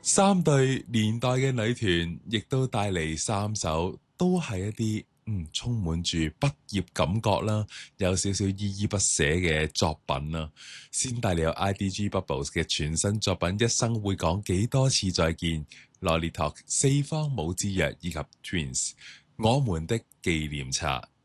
三隊年代嘅女團，亦都帶嚟三首，都係一啲充滿住畢業感覺啦，有少少依依不捨嘅作品啦。先帶嚟有 IDG Bubbles 嘅全新作品《一生會講幾多次再見》，Lolly Talk 四方舞之約以及 Twins 我們的紀念冊。